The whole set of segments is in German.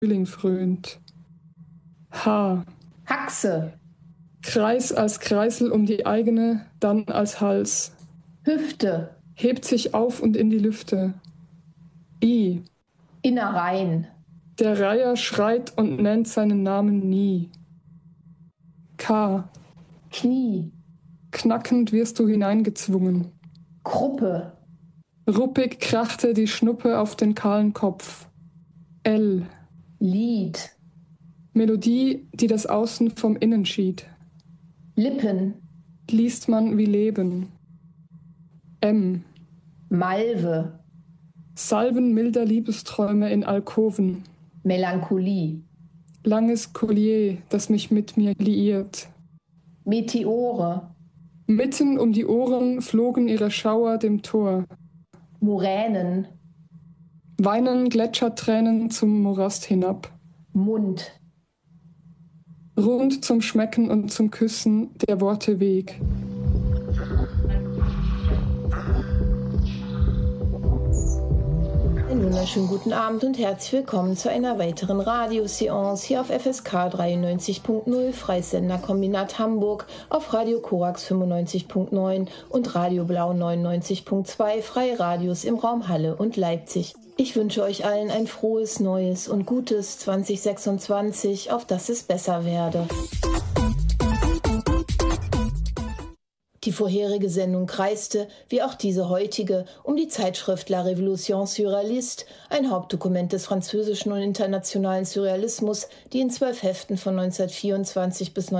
Frühling fröhnt. H. Haxe. Kreis als Kreisel um die eigene, dann als Hals. Hüfte. Hebt sich auf und in die Lüfte. I. Innereien. Der Reiher schreit und nennt seinen Namen nie. K. Knie. Knackend wirst du hineingezwungen. Kruppe. Ruppig krachte die Schnuppe auf den kahlen Kopf. L. Lied. Melodie, die das Außen vom Innen schied. Lippen. Liest man wie Leben. M. Malve. Salven milder Liebesträume in Alkoven. Melancholie. Langes Collier, das mich mit mir liiert. Meteore. Mitten um die Ohren flogen ihre Schauer dem Tor. Muränen. Weinen Gletschertränen zum Morast hinab. Mund. Rund zum Schmecken und zum Küssen der Worte Weg. Einen wunderschönen guten Abend und herzlich willkommen zu einer weiteren Radioseance hier auf FSK 93.0, Freisender-Kombinat Hamburg, auf Radio Korax 95.9 und Radio Blau 99.2, Freie Radios im Raum Halle und Leipzig. Ich wünsche euch allen ein frohes, neues und gutes 2026, auf das es besser werde. Die vorherige Sendung kreiste, wie auch diese heutige, um die Zeitschrift La Révolution Surréaliste, ein Hauptdokument des französischen und internationalen Surrealismus, die in 12 Heften von 1924 bis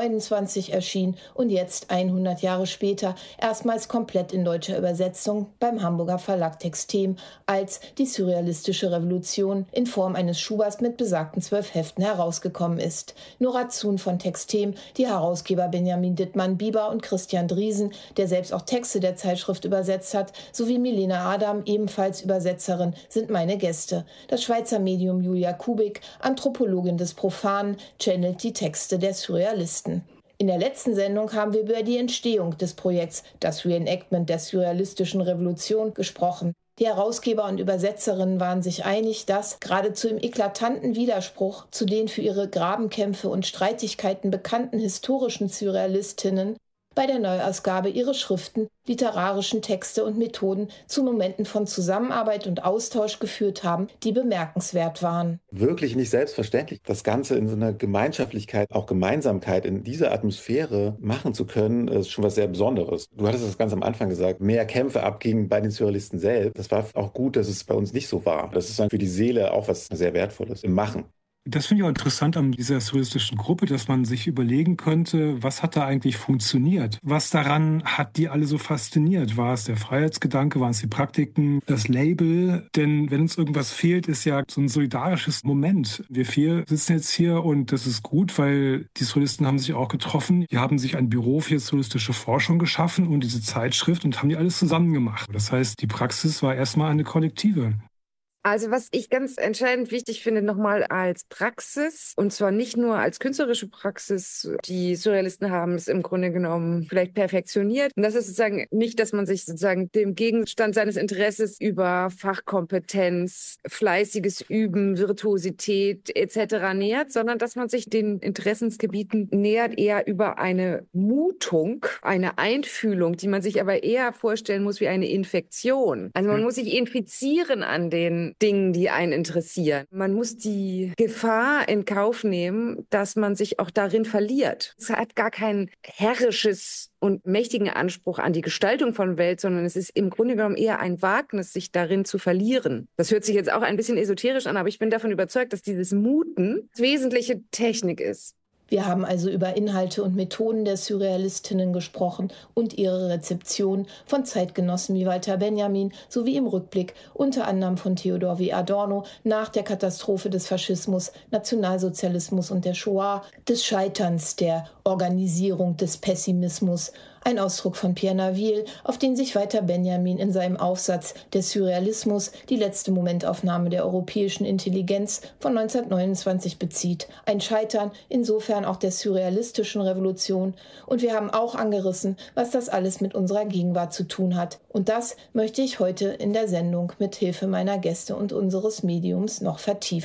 1929 erschien und jetzt, 100 Jahre später, erstmals komplett in deutscher Übersetzung beim Hamburger Verlag Textem als die surrealistische Revolution in Form eines Schubers mit besagten 12 Heften herausgekommen ist. Nora Zun von Textem, die Herausgeber Benjamin Dittmann-Bieber und Christian Driesen, der selbst auch Texte der Zeitschrift übersetzt hat, sowie Milena Adam, ebenfalls Übersetzerin, sind meine Gäste. Das Schweizer Medium Julia Kubik, Anthropologin des Profanen, channelt die Texte der Surrealisten. In der letzten Sendung haben wir über die Entstehung des Projekts Das Reenactment der surrealistischen Revolution gesprochen. Die Herausgeber und Übersetzerinnen waren sich einig, dass geradezu im eklatanten Widerspruch zu den für ihre Grabenkämpfe und Streitigkeiten bekannten historischen Surrealistinnen bei der Neuausgabe ihre Schriften, literarischen Texte und Methoden zu Momenten von Zusammenarbeit und Austausch geführt haben, die bemerkenswert waren. Wirklich nicht selbstverständlich, das Ganze in so einer Gemeinschaftlichkeit, auch Gemeinsamkeit in dieser Atmosphäre machen zu können, ist schon was sehr Besonderes. Du hattest das ganz am Anfang gesagt, mehr Kämpfe abgingen bei den Surrealisten selbst. Das war auch gut, dass es bei uns nicht so war. Das ist dann für die Seele auch was sehr Wertvolles im Machen. Das finde ich auch interessant an dieser surrealistischen Gruppe, dass man sich überlegen könnte, was hat da eigentlich funktioniert? Was daran hat die alle so fasziniert? War es der Freiheitsgedanke, waren es die Praktiken, das Label? Denn wenn uns irgendwas fehlt, ist ja so ein solidarisches Moment. Wir 4 sitzen jetzt hier und das ist gut, weil die Surrealisten haben sich auch getroffen. Die haben sich ein Büro für surrealistische Forschung geschaffen und diese Zeitschrift und haben die alles zusammen gemacht. Das heißt, die Praxis war erstmal eine kollektive. Also was ich ganz entscheidend wichtig finde, nochmal als Praxis, und zwar nicht nur als künstlerische Praxis, die Surrealisten haben es im Grunde genommen vielleicht perfektioniert. Und das ist sozusagen nicht, dass man sich sozusagen dem Gegenstand seines Interesses über Fachkompetenz, fleißiges Üben, Virtuosität etc. nähert, sondern dass man sich den Interessensgebieten nähert, eher über eine Mutung, eine Einfühlung, die man sich aber eher vorstellen muss wie eine Infektion. Also man muss sich infizieren an den Dingen, die einen interessieren. Man muss die Gefahr in Kauf nehmen, dass man sich auch darin verliert. Es hat gar kein herrisches und mächtigen Anspruch an die Gestaltung von Welt, sondern es ist im Grunde genommen eher ein Wagnis, sich darin zu verlieren. Das hört sich jetzt auch ein bisschen esoterisch an, aber ich bin davon überzeugt, dass dieses Muten wesentliche Technik ist. Wir haben also über Inhalte und Methoden der Surrealistinnen gesprochen und ihre Rezeption von Zeitgenossen wie Walter Benjamin sowie im Rückblick unter anderem von Theodor W. Adorno nach der Katastrophe des Faschismus, Nationalsozialismus und der Shoah, des Scheiterns der Organisierung des Pessimismus, ein Ausdruck von Pierre Naville, auf den sich Walter Benjamin in seinem Aufsatz Der Surrealismus, die letzte Momentaufnahme der europäischen Intelligenz von 1929 bezieht. Ein Scheitern insofern auch der surrealistischen Revolution. Und wir haben auch angerissen, was das alles mit unserer Gegenwart zu tun hat. Und das möchte ich heute in der Sendung mit Hilfe meiner Gäste und unseres Mediums noch vertiefen.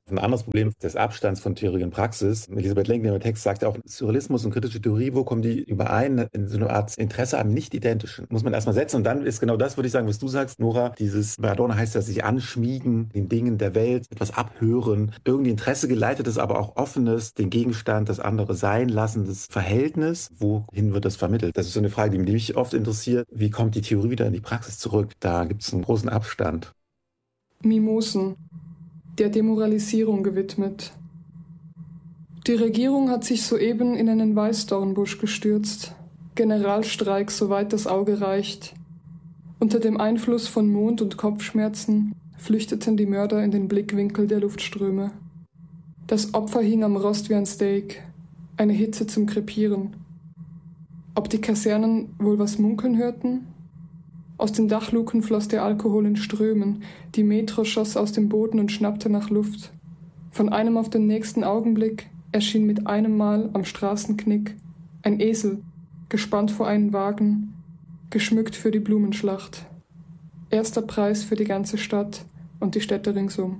Ein anderes Problem des Abstands von Theorie und Praxis. Elisabeth Lenk in ihrem Text sagt auch, Surrealismus und kritische Theorie, wo kommen die überein? In so einer Art Interesse am Nicht-Identischen. Muss man erstmal setzen. Und dann ist genau das, würde ich sagen, was du sagst, Nora. Dieses, bei Adorno heißt das, sich anschmiegen, den Dingen der Welt, etwas abhören, irgendwie Interesse geleitetes, aber auch offenes, den Gegenstand, das andere sein lassendes Verhältnis. Wohin wird das vermittelt? Das ist so eine Frage, die mich oft interessiert. Wie kommt die Theorie wieder in die Praxis zurück? Da gibt es einen großen Abstand. Mimosen, der Demoralisierung gewidmet. Die Regierung hat sich soeben in einen Weißdornbusch gestürzt. Generalstreik, soweit das Auge reicht. Unter dem Einfluss von Mond- und Kopfschmerzen flüchteten die Mörder in den Blickwinkel der Luftströme. Das Opfer hing am Rost wie ein Steak, eine Hitze zum Krepieren. Ob die Kasernen wohl was munkeln hörten? Aus den Dachluken floss der Alkohol in Strömen, die Metro schoss aus dem Boden und schnappte nach Luft. Von einem auf den nächsten Augenblick erschien mit einem Mal am Straßenknick ein Esel, gespannt vor einen Wagen, geschmückt für die Blumenschlacht. Erster Preis für die ganze Stadt und die Städte ringsum.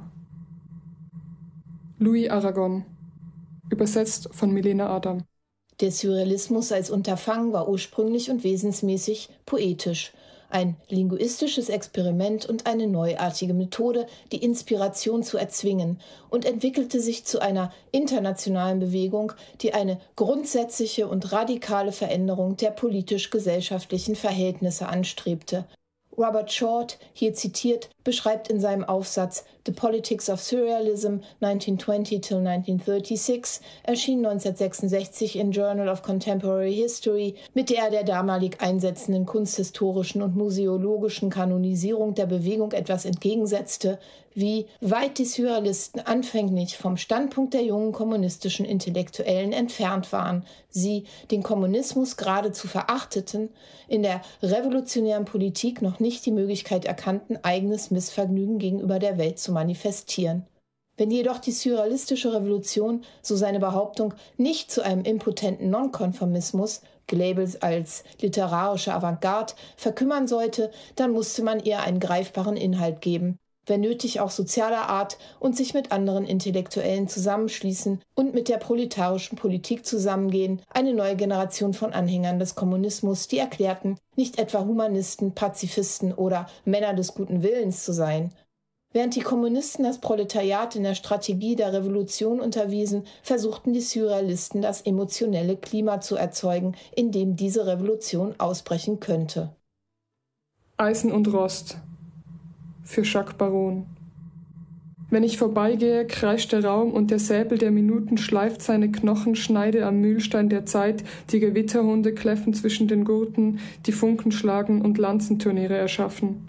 Louis Aragon, übersetzt von Milena Adam. Der Surrealismus als Unterfangen war ursprünglich und wesensmäßig poetisch. Ein linguistisches Experiment und eine neuartige Methode, die Inspiration zu erzwingen, und entwickelte sich zu einer internationalen Bewegung, die eine grundsätzliche und radikale Veränderung der politisch-gesellschaftlichen Verhältnisse anstrebte. Robert Short, hier zitiert, beschreibt in seinem Aufsatz The Politics of Surrealism 1920–1936, erschien 1966 in Journal of Contemporary History, mit der damalig einsetzenden kunsthistorischen und museologischen Kanonisierung der Bewegung etwas entgegensetzte, wie weit die Surrealisten anfänglich vom Standpunkt der jungen kommunistischen Intellektuellen entfernt waren, sie den Kommunismus geradezu verachteten, in der revolutionären Politik noch nicht die Möglichkeit erkannten, eigenes Missvergnügen gegenüber der Welt zu manifestieren. Wenn jedoch die surrealistische Revolution, so seine Behauptung, nicht zu einem impotenten Nonkonformismus, gelabelt als literarische Avantgarde, verkümmern sollte, dann musste man ihr einen greifbaren Inhalt geben, wenn nötig auch sozialer Art, und sich mit anderen Intellektuellen zusammenschließen und mit der proletarischen Politik zusammengehen, eine neue Generation von Anhängern des Kommunismus, die erklärten, nicht etwa Humanisten, Pazifisten oder Männer des guten Willens zu sein. Während die Kommunisten das Proletariat in der Strategie der Revolution unterwiesen, versuchten die Surrealisten das emotionelle Klima zu erzeugen, in dem diese Revolution ausbrechen könnte. Eisen und Rost für Jacques Baron. Wenn ich vorbeigehe, kreischt der Raum und der Säbel der Minuten schleift seine Knochenschneide am Mühlstein der Zeit, die Gewitterhunde kläffen zwischen den Gurten, die Funken schlagen und Lanzenturniere erschaffen.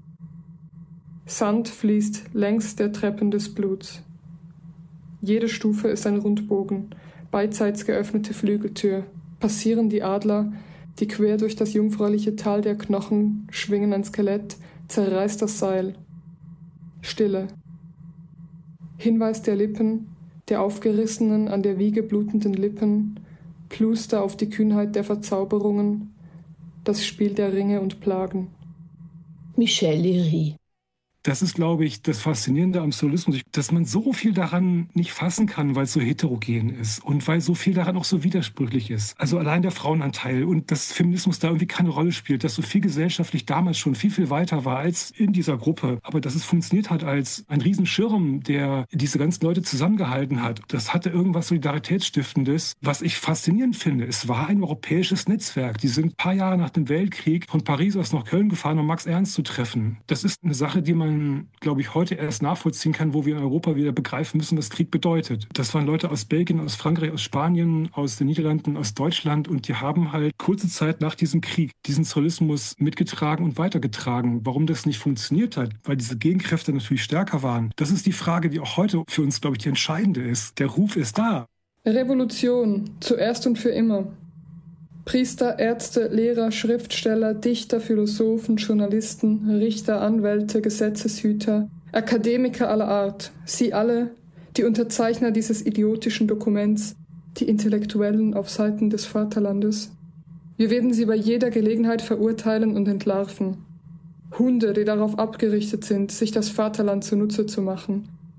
Sand fließt längs der Treppen des Bluts. Jede Stufe ist ein Rundbogen, beidseits geöffnete Flügeltür. Passieren die Adler, die quer durch das jungfräuliche Tal der Knochen schwingen ein Skelett, zerreißt das Seil. Stille. Hinweis der Lippen, der aufgerissenen, an der Wiege blutenden Lippen, Pluster auf die Kühnheit der Verzauberungen, das Spiel der Ringe und Plagen. Michel Léry. Das ist, glaube ich, das Faszinierende am Surrealismus, dass man so viel daran nicht fassen kann, weil es so heterogen ist und weil so viel daran auch so widersprüchlich ist. Also allein der Frauenanteil und dass Feminismus da irgendwie keine Rolle spielt, dass so viel gesellschaftlich damals schon viel, viel weiter war als in dieser Gruppe. Aber dass es funktioniert hat als ein Riesenschirm, der diese ganzen Leute zusammengehalten hat. Das hatte irgendwas Solidaritätsstiftendes, was ich faszinierend finde. Es war ein europäisches Netzwerk. Die sind ein paar Jahre nach dem Weltkrieg von Paris aus nach Köln gefahren, um Max Ernst zu treffen. Das ist eine Sache, die man, glaube ich, heute erst nachvollziehen kann, wo wir in Europa wieder begreifen müssen, was Krieg bedeutet. Das waren Leute aus Belgien, aus Frankreich, aus Spanien, aus den Niederlanden, aus Deutschland und die haben halt kurze Zeit nach diesem Krieg diesen Surrealismus mitgetragen und weitergetragen. Warum das nicht funktioniert hat, weil diese Gegenkräfte natürlich stärker waren, das ist die Frage, die auch heute für uns, glaube ich, die entscheidende ist. Der Ruf ist da. Revolution, zuerst und für immer. Priester, Ärzte, Lehrer, Schriftsteller, Dichter, Philosophen, Journalisten, Richter, Anwälte, Gesetzeshüter, Akademiker aller Art, sie alle, die Unterzeichner dieses idiotischen Dokuments, die Intellektuellen auf Seiten des Vaterlandes. Wir werden sie bei jeder Gelegenheit verurteilen und entlarven. Hunde, die darauf abgerichtet sind, sich das Vaterland zunutze zu machen.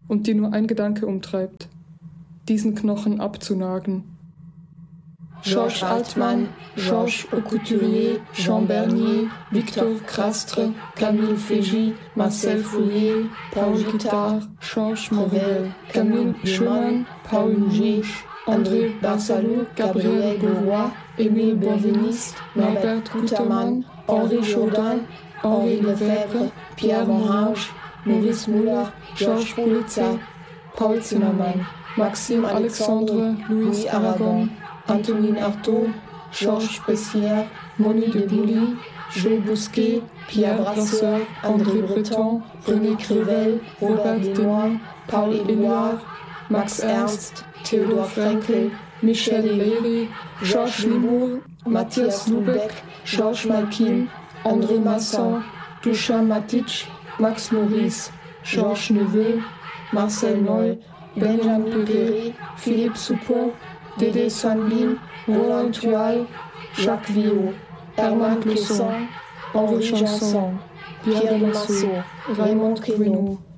und die nur ein Gedanke umtreibt: diesen Knochen abzunagen. Georges Altman, Georges Aucouturier, Jean Bernier, Victor Crastre, Camille Fégy, Marcel Fouillet, Paul Guittard, Georges Morel, Camille Schumann, Paul Mouge, André Barsalou, Gabriel Beauvois, Émile Benveniste, Norbert Gutermann, Henri Jourdain, Henri Lefebvre, Pierre Morange, Maurice Muller, Georges Polizei, Paul Zimmermann, Maxime Alexandre, Louis Aragon, Antonin Artaud, Georges Bessières, Monique de Bouilly, Jules Bousquet, Pierre Brasseur, André Breton, René Crével, Robert Desnoyers, Paul Éluard, Max Ernst, Theodor Frenkel, Michel Léry, Georges Limour, Matthias Lubeck, Georges Malkin, André Masson, Duchamp Matic, Max Maurice, Georges Neveu, Marcel Noll, Benjamin Péret, Philippe Soupeau, Dédé Sanbin, Roland Tual, Jacques Viau, Hermann Clusson, Henri Janson, Pierre Lemasseau, Raymond Queneau,